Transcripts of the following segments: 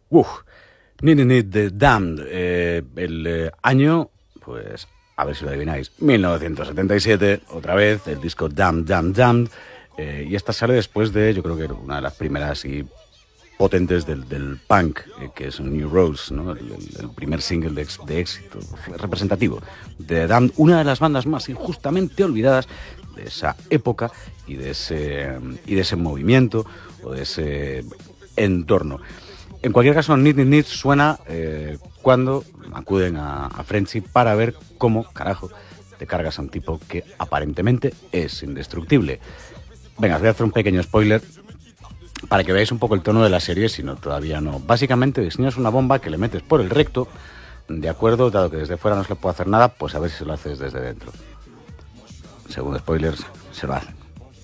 Need the Damned. El año, pues, a ver si lo adivináis, 1977, otra vez, el disco Damned. Y esta sale después de, yo creo que una de las primeras y potentes del punk, que es New Rose, ¿no? El primer single de éxito representativo de Damned, una de las bandas más injustamente olvidadas de esa época y de ese movimiento o de ese entorno. En cualquier caso, Need suena cuando acuden a Frenchy para ver cómo, carajo, te cargas a un tipo que aparentemente es indestructible. Venga, os voy a hacer un pequeño spoiler para que veáis un poco el tono de la serie, si no, todavía no. Básicamente diseñas una bomba que le metes por el recto, de acuerdo, dado que desde fuera no se le puede hacer nada, pues a ver si se lo haces desde dentro. Según spoilers, se lo hacen.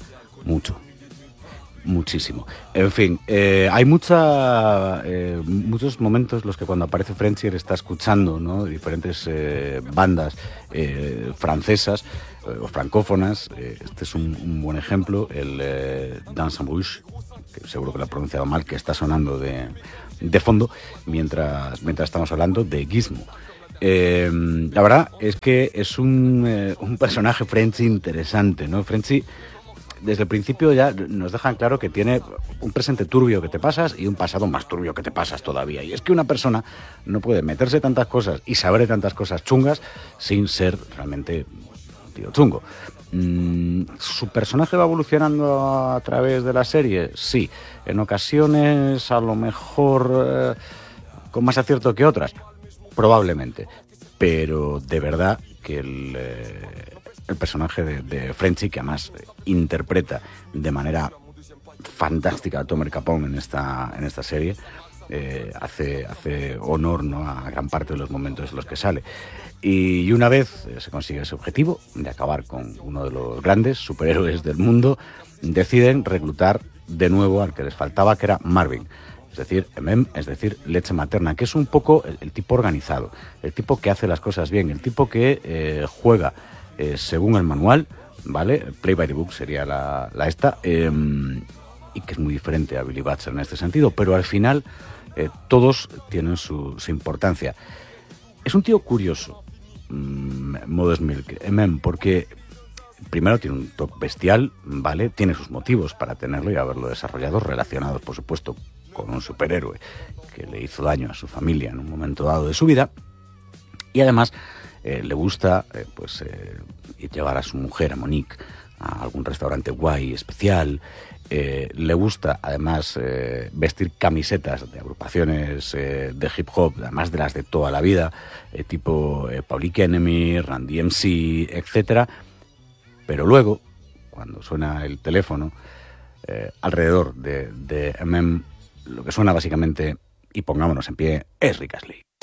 Muchísimo. En fin, hay muchos momentos en los que cuando aparece Frenchy está escuchando, ¿no? Diferentes bandas francesas o francófonas. Este es un buen ejemplo, el Dans en Rouge, que seguro que lo he pronunciado mal, que está sonando de fondo mientras estamos hablando de Gizmo. La verdad es que es un personaje Frenchy interesante, ¿no? Frenchy, desde el principio ya nos dejan claro que tiene un presente turbio que te pasas y un pasado más turbio que te pasas todavía. Y es que una persona no puede meterse tantas cosas y saber de tantas cosas chungas sin ser realmente un tío chungo. ¿Su personaje va evolucionando a través de la serie? Sí. En ocasiones, a lo mejor, con más acierto que otras. Probablemente. Pero de verdad que el personaje de Frenchy, que además interpreta de manera fantástica a Tomer Capone en esta serie, hace honor, ¿no?, a gran parte de los momentos en los que sale. Y una vez se consigue ese objetivo de acabar con uno de los grandes superhéroes del mundo, deciden reclutar de nuevo al que les faltaba, que era Marvin. Es decir, es decir, leche materna, que es un poco el tipo organizado, el tipo que hace las cosas bien, el tipo que juega según el manual, ¿vale? Play by the book sería la esta, y que es muy diferente a Billy Batcher en este sentido, pero al final todos tienen su importancia. Es un tío curioso, Modest Milk, porque primero tiene un toque bestial, ¿vale? Tiene sus motivos para tenerlo y haberlo desarrollado, relacionados, por supuesto, con un superhéroe que le hizo daño a su familia en un momento dado de su vida. Y además le gusta llevar a su mujer, a Monique, a algún restaurante guay, especial. Le gusta además vestir camisetas de agrupaciones de hip hop, además de las de toda la vida, tipo Public Enemy, Run DMC, etcétera. Pero luego, cuando suena el teléfono, alrededor de lo que suena básicamente, y pongámonos en pie, es Rick Astley.